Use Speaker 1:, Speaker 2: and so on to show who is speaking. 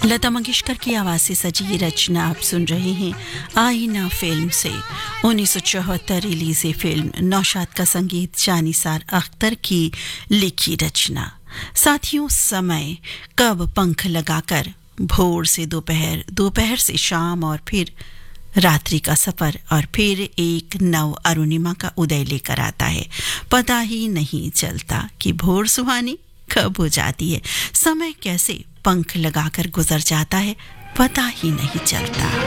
Speaker 1: लता मंगेशकर की आवाज से सजी ये रचना आप सुन रहे हैं आईना फिल्म से। 1974 रिलीज ये फिल्म नौशाद का संगीत, जानिसार अख्तर की लिखी रचना। साथियों, समय कब पंख लगाकर भोर से दोपहर, दोपहर से शाम और फिर रात्रि का सफर और फिर एक नव अरुणिमा का उदय लेकर आता है। पता ही नहीं चलता कि भोर सुहानी कब हो जाती है। समय कैसे पंख लगाकर गुजर जाता है, पता ही नहीं चलता।